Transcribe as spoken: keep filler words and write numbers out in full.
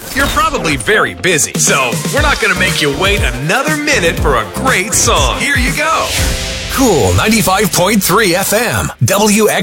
You're probably very busy, so we're not going to make you wait another minute for a great song. Here you go. Cool ninety-five point three F M, W X